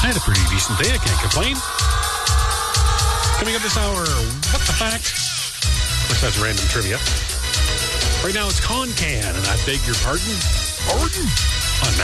I had a pretty decent day. I can't complain. Coming up this hour, what the fact? Of course, that's random trivia. Right now, it's Con Can, and I beg your pardon. Pardon?